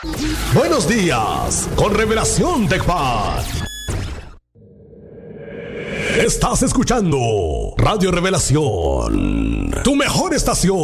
Buenos días, con Revelación Tecpat. Estás escuchando Radio Revelación, tu mejor estación.